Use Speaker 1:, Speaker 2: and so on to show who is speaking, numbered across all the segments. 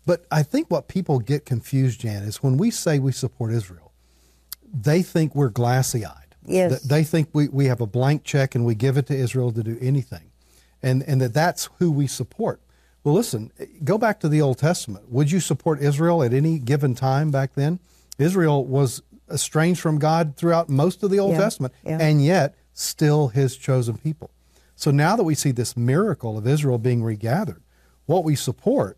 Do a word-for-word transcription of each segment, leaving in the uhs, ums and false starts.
Speaker 1: But I think what people get confused, Jan, is when we say we support Israel, they think we're glassy-eyed.
Speaker 2: Yes.
Speaker 1: They think we, we have a blank check and we give it to Israel to do anything, and, and that that's who we support. Well, listen, go back to the Old Testament. Would you support Israel at any given time back then? Israel was estranged from God throughout most of the Old
Speaker 2: Yeah.
Speaker 1: Testament,
Speaker 2: Yeah.
Speaker 1: and yet still his chosen people. So now that we see this miracle of Israel being regathered, what we support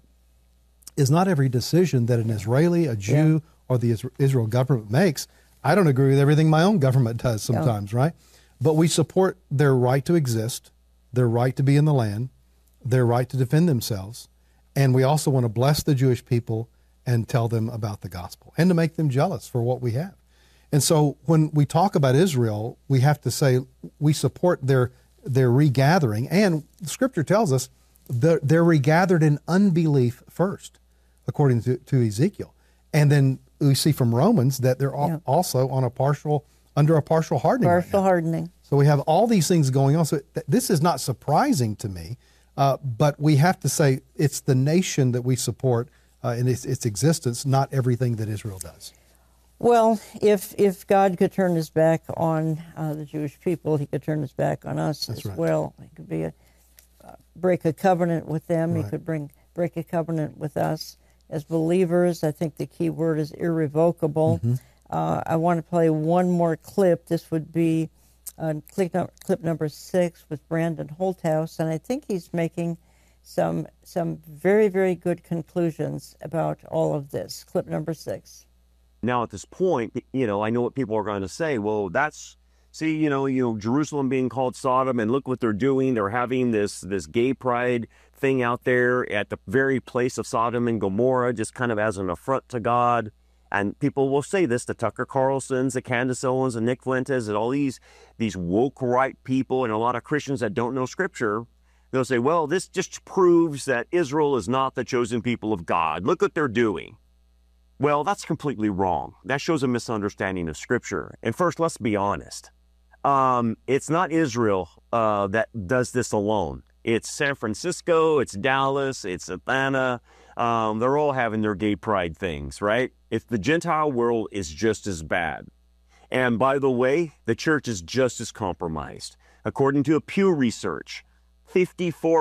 Speaker 1: is not every decision that an Israeli, a Jew,
Speaker 2: Yeah.
Speaker 1: or the Israel government makes. I don't agree with everything my own government does sometimes, right? But we support their right to exist, their right to be in the land, their right to defend themselves, and we also want to bless the Jewish people and tell them about the gospel and to make them jealous for what we have. And so when we talk about Israel, we have to say we support their their regathering, and Scripture tells us they're, they're regathered in unbelief first, according to, to Ezekiel. And then we see from Romans that they're
Speaker 2: Yeah.
Speaker 1: also on a partial, under a partial hardening. right
Speaker 2: Partial
Speaker 1: now.
Speaker 2: hardening.
Speaker 1: So we have all these things going on. So th- this is not surprising to me, uh, but we have to say it's the nation that we support uh, in its, its existence, not everything that Israel does.
Speaker 2: Well, if if God could turn his back on uh, the Jewish people, he could turn his back on us
Speaker 1: That's
Speaker 2: as
Speaker 1: right.
Speaker 2: well. He could be a, uh, break a covenant with them.
Speaker 1: Right.
Speaker 2: He could bring break a covenant with us as believers. I think the key word is irrevocable.
Speaker 1: Mm-hmm.
Speaker 2: Uh, I want to play one more clip. This would be uh, clip, num- clip number six with Brandon Holthouse, and I think he's making some some very very good conclusions about all of this. Clip number six.
Speaker 3: Now, at this point, you know, I know what people are going to say. Well, that's, see, you know, you know, Jerusalem being called Sodom, and look what they're doing. They're having this this gay pride thing out there at the very place of Sodom and Gomorrah, just kind of as an affront to God. And people will say this, the Tucker Carlsons, the Candace Owens, and Nick Fuentes, and all these these woke right people, and a lot of Christians that don't know Scripture. They'll say, well, this just proves that Israel is not the chosen people of God. Look what they're doing. Well, that's completely wrong. That shows a misunderstanding of Scripture. And first, let's be honest. Um, it's not Israel uh, that does this alone. It's San Francisco, it's Dallas, it's Atlanta. Um, they're all having their gay pride things, right? If the Gentile world is just as bad. And by the way, the church is just as compromised. According to a Pew research, fifty-four